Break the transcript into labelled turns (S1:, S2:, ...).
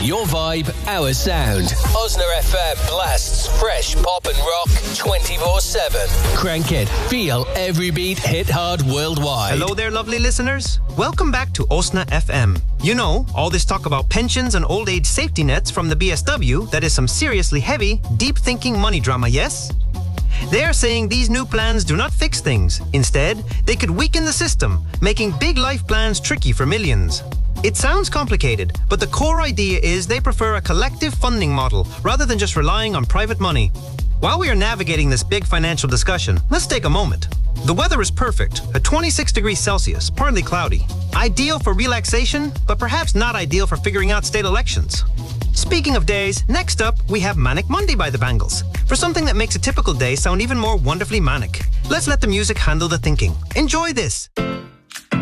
S1: Your vibe, our sound. Osna FM blasts fresh pop and rock 24/7. Crank it. Feel every beat hit hard worldwide.
S2: Hello there, lovely listeners. Welcome back to Osna FM. You know, all this talk about pensions and old age safety nets from the BSW, that is some seriously heavy, deep-thinking money drama, yes? They are saying these new plans do not fix things. Instead, they could weaken the system, making big life plans tricky for millions. It sounds complicated, but the core idea is they prefer a collective funding model rather than just relying on private money. While we are navigating this big financial discussion, let's take a moment. The weather is perfect, at 26 degrees Celsius, partly cloudy. Ideal for relaxation, but perhaps not ideal for figuring out state elections. Speaking of days, next up, we have Manic Monday by the Bangles, for something that makes a typical day sound even more wonderfully manic. Let's let the music handle the thinking. Enjoy this.